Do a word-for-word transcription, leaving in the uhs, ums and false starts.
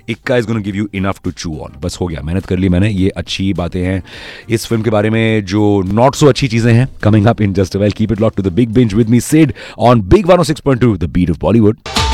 इक्का is gonna give you enough to चू on. बस हो गया, मेहनत कर ली मैंने. ये अच्छी बातें हैं इस फिल्म के बारे में. जो नॉट सो अच्छी चीजें हैं coming up in just a while. Keep it locked to the big binge with me Sid on big one O six point two the beat of Bollywood.